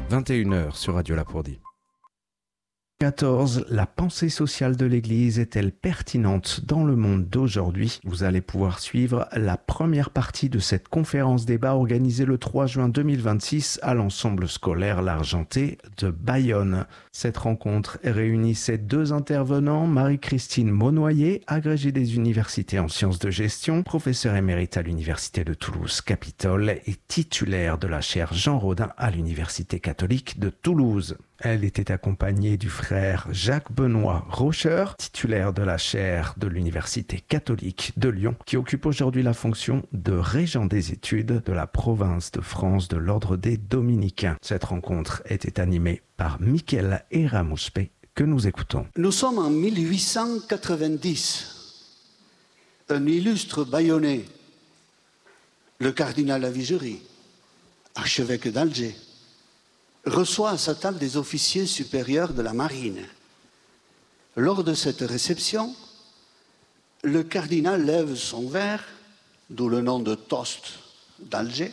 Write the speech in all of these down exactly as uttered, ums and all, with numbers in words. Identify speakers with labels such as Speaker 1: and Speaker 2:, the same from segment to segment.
Speaker 1: vingt et une heures sur Radio Lapourdie. quatorze. La pensée sociale de l'Église est-elle pertinente dans le monde d'aujourd'hui? Vous allez pouvoir suivre la première partie de cette conférence débat organisée le trois juin deux mille vingt-six à l'ensemble scolaire L'Argenté de Bayonne. Cette rencontre réunissait deux intervenants, Marie-Christine Monnoyer, agrégée des universités en sciences de gestion, professeure émérite à l'Université de Toulouse-Capitole et titulaire de la chaire Jean Rodin à l'Université catholique de Toulouse. Elle était accompagnée du frère Jacques-Benoît Rocher, titulaire de la chaire de l'Université catholique de Lyon, qui occupe aujourd'hui la fonction de régent des études de la province de France de l'Ordre des Dominicains. Cette rencontre était animée par Michael Eramuspe, que nous écoutons.
Speaker 2: Nous sommes en mille huit cent quatre-vingt-dix. Un illustre Bayonnais, le cardinal Lavigerie, archevêque d'Alger, reçoit à sa table des officiers supérieurs de la marine. Lors de cette réception, le cardinal lève son verre, d'où le nom de toast d'Alger,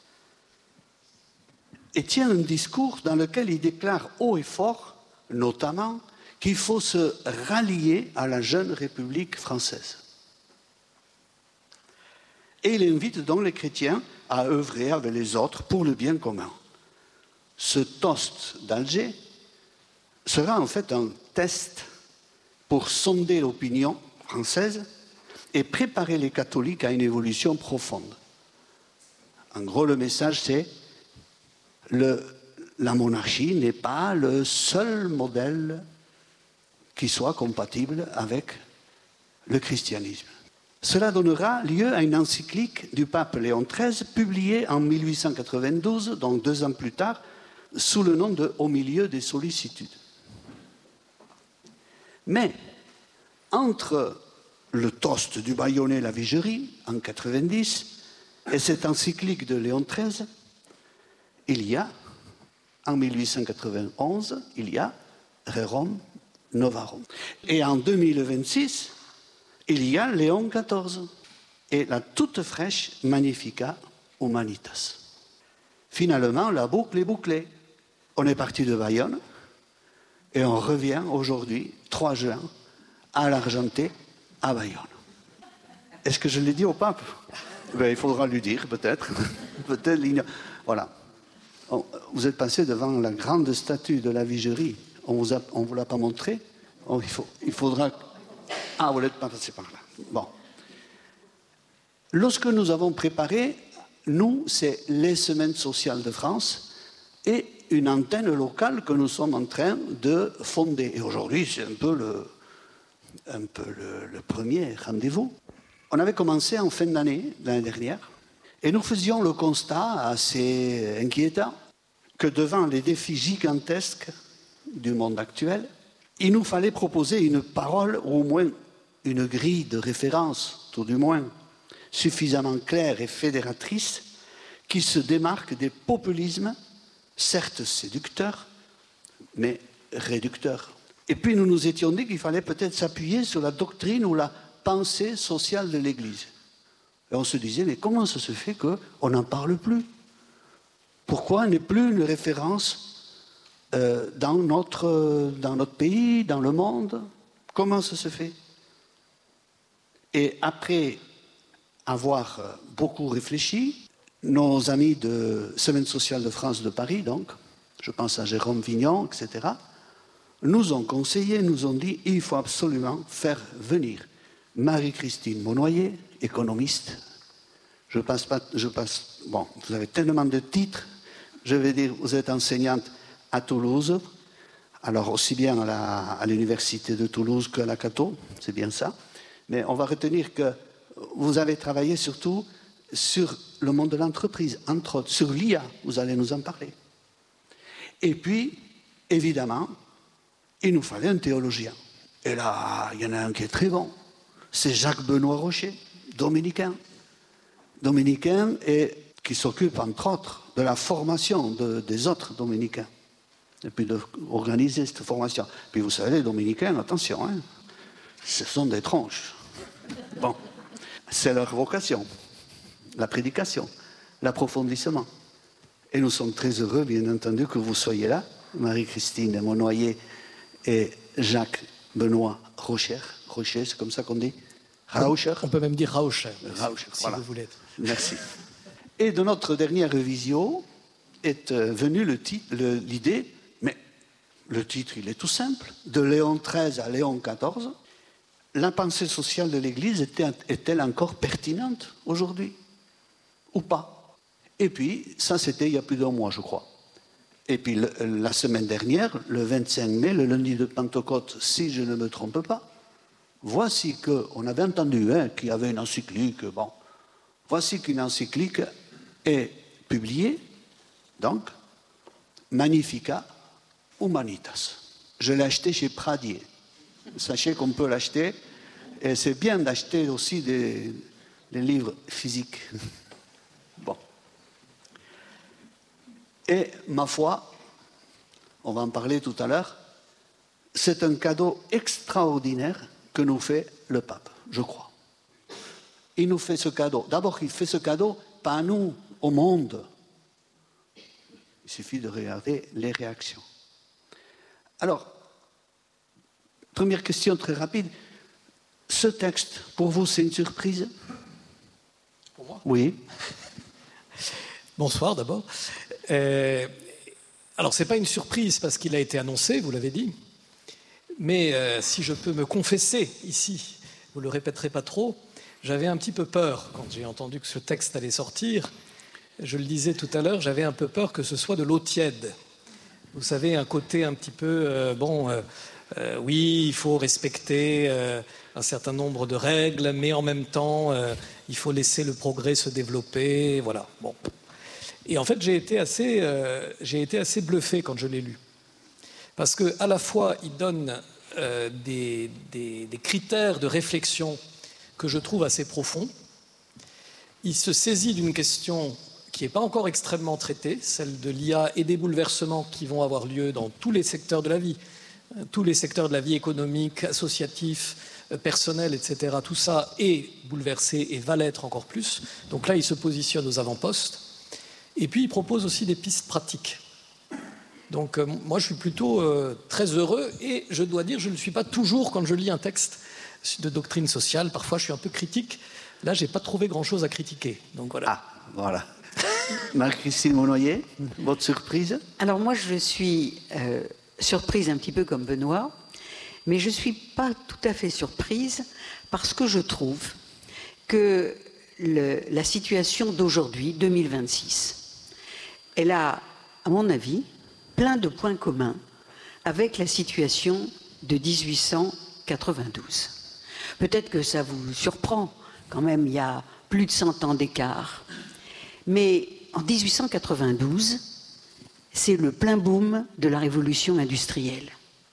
Speaker 2: et tient un discours dans lequel il déclare haut et fort, notamment, qu'il faut se rallier à la jeune République française. Et il invite donc les chrétiens à œuvrer avec les autres pour le bien commun. Ce toast d'Alger sera en fait un test pour sonder l'opinion française et préparer les catholiques à une évolution profonde. En gros, le message, c'est le, la monarchie n'est pas le seul modèle qui soit compatible avec le christianisme. Cela donnera lieu à une encyclique du pape Léon treize, publiée en mille huit cent quatre-vingt-douze, donc deux ans plus tard, sous le nom de « Au milieu des sollicitudes ». Mais, entre le toast du Bayonnais Lavigerie, en quatre-vingt-dix, et cette encyclique de Léon treize, il y a, en mille huit cent quatre-vingt-onze, il y a Rerum Novarum. Et en deux mille vingt-six, il y a Léon quatorze et la toute fraîche Magnificat Humanitas. Finalement, la boucle est bouclée. On est parti de Bayonne et on revient aujourd'hui, trois juin, à l'Argenté, à Bayonne. Est-ce que je l'ai dit au pape? Ben, il faudra lui dire, peut-être. peut-être voilà. Vous êtes passé devant la grande statue de la Vigerie. On ne vous l'a pas montré? Oh, il, faut, il faudra... Ah, vous n'êtes pas passé par là. Bon. Lorsque nous avons préparé, nous, c'est les Semaines sociales de France et une antenne locale que nous sommes en train de fonder. Et aujourd'hui, c'est un peu le, un peu le, le premier rendez-vous. On avait commencé en fin d'année, l'année dernière, et nous faisions le constat assez inquiétant que devant les défis gigantesques du monde actuel, il nous fallait proposer une parole, ou au moins une grille de référence, tout du moins, suffisamment claire et fédératrice, qui se démarque des populismes, certes séducteurs, mais réducteurs. Et puis nous nous étions dit qu'il fallait peut-être s'appuyer sur la doctrine ou la pensée sociale de l'Église. Et on se disait, mais comment ça se fait qu'on n'en parle plus? Pourquoi n'est plus une référence euh, dans, notre, dans notre pays, dans le monde? Comment ça se fait? Et après avoir beaucoup réfléchi, nos amis de Semaine sociale de France de Paris, donc, je pense à Jérôme Vignon, et cetera, nous ont conseillé, nous ont dit, il faut absolument faire venir Marie-Christine Monnoyer, économiste. Je passe pas, je passe, bon, vous avez tellement de titres, je vais dire, vous êtes enseignante à Toulouse, alors aussi bien à l'université de Toulouse qu'à la Cato, c'est bien ça, mais on va retenir que vous avez travaillé surtout sur le monde de l'entreprise, entre autres, sur l'I A, vous allez nous en parler. Et puis, évidemment, il nous fallait un théologien. Et là, il y en a un qui est très bon, c'est Jacques-Benoît Rocher, dominicain. Dominicain et qui s'occupe, entre autres, de la formation de, des autres dominicains. Et puis d'organiser cette formation. Puis vous savez, les dominicains, attention, hein, ce sont des tronches. Bon, c'est leur vocation. La prédication, l'approfondissement. Et nous sommes très heureux, bien entendu, que vous soyez là, Marie-Christine Monnoyer et Jacques-Benoît Rocher. Rocher, c'est comme ça qu'on dit? Rauscher.
Speaker 3: On peut même dire Rauscher,
Speaker 2: Rauscher,
Speaker 3: si
Speaker 2: voilà.
Speaker 3: vous voulez.
Speaker 2: Merci. Et de notre dernière révision est euh, venue l'idée, mais le titre, il est tout simple, de Léon treize à Léon quatorze. La pensée sociale de l'Église est-elle encore pertinente aujourd'hui ou pas? Et puis, ça c'était il y a plus d'un mois, je crois. Et puis le, la semaine dernière, le vingt-cinq mai, le lundi de Pentecôte, si je ne me trompe pas, voici qu'on avait entendu hein, qu'il y avait une encyclique. Bon, voici qu'une encyclique est publiée, donc, Magnificat Humanitas. Je l'ai acheté chez Pradier. Sachez qu'on peut l'acheter, et c'est bien d'acheter aussi des, des livres physiques. Bon. Et ma foi, on va en parler tout à l'heure, c'est un cadeau extraordinaire que nous fait le pape, je crois. Il nous fait ce cadeau. D'abord, il fait ce cadeau, pas à nous, au monde. Il suffit de regarder les réactions. Alors, première question très rapide. Ce texte, pour vous, c'est une surprise?
Speaker 3: Pour moi?
Speaker 2: Oui.
Speaker 3: Bonsoir d'abord. Euh, alors, ce n'est pas une surprise parce qu'il a été annoncé, vous l'avez dit. Mais euh, si je peux me confesser ici, vous ne le répéterez pas trop, j'avais un petit peu peur quand j'ai entendu que ce texte allait sortir. Je le disais tout à l'heure, j'avais un peu peur que ce soit de l'eau tiède. Vous savez, un côté un petit peu, euh, bon, euh, euh, oui, il faut respecter euh, un certain nombre de règles, mais en même temps, euh, il faut laisser le progrès se développer, voilà. Bon. Et en fait, j'ai été assez, euh, j'ai été assez bluffé quand je l'ai lu. Parce qu'à la fois, il donne euh, des, des, des critères de réflexion que je trouve assez profonds. Il se saisit d'une question qui n'est pas encore extrêmement traitée, celle de l'I A et des bouleversements qui vont avoir lieu dans tous les secteurs de la vie, tous les secteurs de la vie économique, associatif, personnel, et cetera. Tout ça est bouleversé et va l'être encore plus. Donc là, il se positionne aux avant-postes. Et puis, il propose aussi des pistes pratiques. Donc, euh, moi, je suis plutôt euh, très heureux et je dois dire, je ne le suis pas toujours quand je lis un texte de doctrine sociale. Parfois, je suis un peu critique. Là, je n'ai pas trouvé grand-chose à critiquer. Donc, voilà.
Speaker 2: Ah, voilà. Marie-Christine Monnoyer, votre surprise?
Speaker 4: Alors, moi, je suis euh, surprise un petit peu comme Benoît, mais je ne suis pas tout à fait surprise parce que je trouve que le, la situation d'aujourd'hui, deux mille vingt-six, elle a, à mon avis, plein de points communs avec la situation de dix-huit cent quatre-vingt-douze. Peut-être que ça vous surprend, quand même, il y a plus de cent ans d'écart. Mais en dix-huit cent quatre-vingt-douze, c'est le plein boom de la révolution industrielle.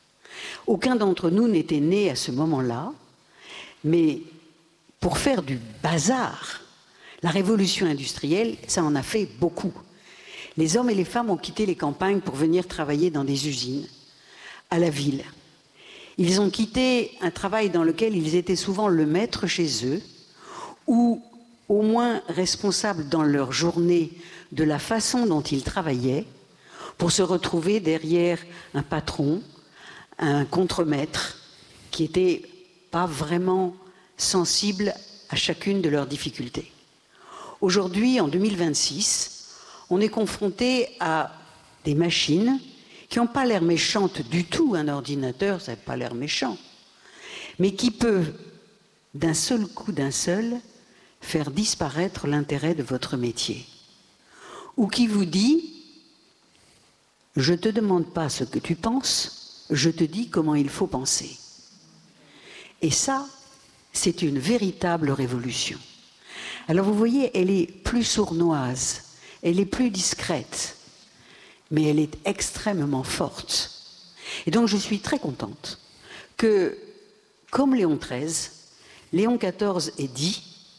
Speaker 4: Aucun d'entre nous n'était né à ce moment-là, mais pour faire du bazar, la révolution industrielle, ça en a fait beaucoup. Les hommes et les femmes ont quitté les campagnes pour venir travailler dans des usines, à la ville. Ils ont quitté un travail dans lequel ils étaient souvent le maître chez eux, ou au moins responsables dans leur journée de la façon dont ils travaillaient, pour se retrouver derrière un patron, un contremaître, qui n'était pas vraiment sensible à chacune de leurs difficultés. Aujourd'hui, en deux mille vingt-six, on est confronté à des machines qui n'ont pas l'air méchantes du tout. Un ordinateur, ça n'a pas l'air méchant, mais qui peut, d'un seul coup d'un seul, faire disparaître l'intérêt de votre métier. Ou qui vous dit « Je ne te demande pas ce que tu penses, je te dis comment il faut penser ». Et ça, c'est une véritable révolution. Alors vous voyez, elle est plus sournoise, elle est plus discrète, mais elle est extrêmement forte. Et donc je suis très contente que, comme Léon treize, Léon quatorze ait dit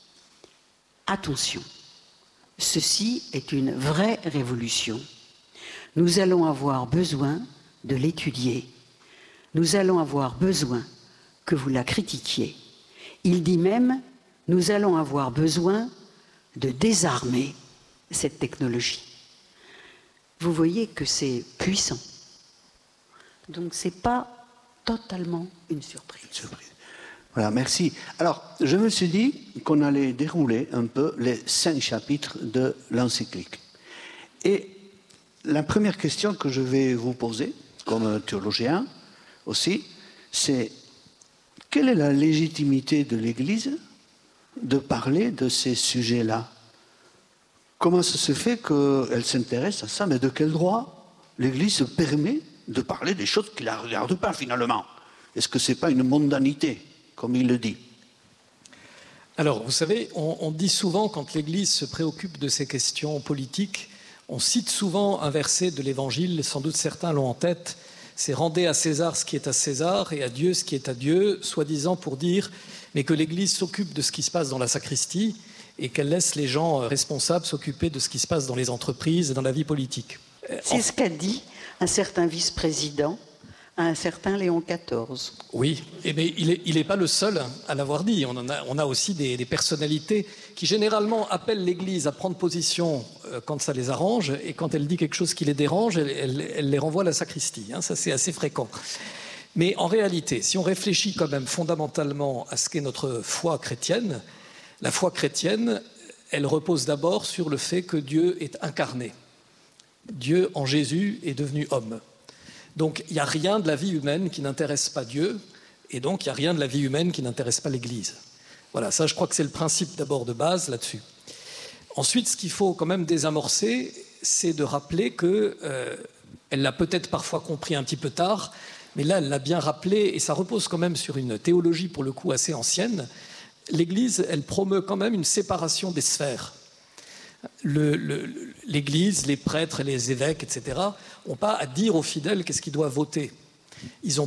Speaker 4: « Attention, ceci est une vraie révolution. Nous allons avoir besoin de l'étudier. Nous allons avoir besoin que vous la critiquiez. » Il dit même « Nous allons avoir besoin de désarmer cette technologie. » vous voyez que c'est puissant. Donc ce n'est pas totalement une surprise.
Speaker 2: Une surprise. Voilà, merci. Alors, je me suis dit qu'on allait dérouler un peu les cinq chapitres de l'encyclique. Et la première question que je vais vous poser, comme théologien aussi, c'est quelle est la légitimité de l'Église de parler de ces sujets-là? Comment ça se fait qu'elle s'intéresse à ça? Mais de quel droit l'Église se permet de parler des choses qui ne la regardent pas finalement? Est-ce que ce n'est pas une mondanité, comme il le dit?
Speaker 3: Alors, vous savez, on, on dit souvent, quand l'Église se préoccupe de ces questions politiques, on cite souvent un verset de l'Évangile, sans doute certains l'ont en tête, c'est « Rendez à César ce qui est à César et à Dieu ce qui est à Dieu », soi-disant pour dire mais que l'Église s'occupe de ce qui se passe dans la sacristie et qu'elle laisse les gens responsables s'occuper de ce qui se passe dans les entreprises et dans la vie politique.
Speaker 4: C'est ce qu'a dit un certain vice-président à un certain Léon quatorze.
Speaker 3: Oui, et mais il n'est il est pas le seul à l'avoir dit. On, en a, on a aussi des, des personnalités qui généralement appellent l'Église à prendre position quand ça les arrange, et quand elle dit quelque chose qui les dérange, elle, elle, elle les renvoie à la sacristie. Hein, ça, c'est assez fréquent. Mais en réalité, si on réfléchit quand même fondamentalement à ce qu'est notre foi chrétienne, la foi chrétienne, elle repose d'abord sur le fait que Dieu est incarné. Dieu, en Jésus, est devenu homme. Donc, il n'y a rien de la vie humaine qui n'intéresse pas Dieu, et donc il n'y a rien de la vie humaine qui n'intéresse pas l'Église. Voilà, ça, je crois que c'est le principe d'abord de base là-dessus. Ensuite, ce qu'il faut quand même désamorcer, c'est de rappeler qu'elle euh, l'a peut-être parfois compris un petit peu tard, mais là, elle l'a bien rappelé, et ça repose quand même sur une théologie, pour le coup, assez ancienne. L'Église, elle promeut quand même une séparation des sphères. Le, le, L'Église, les prêtres, les évêques, et cetera, n'ont pas à dire aux fidèles qu'est-ce qu'ils doivent voter. Ils ont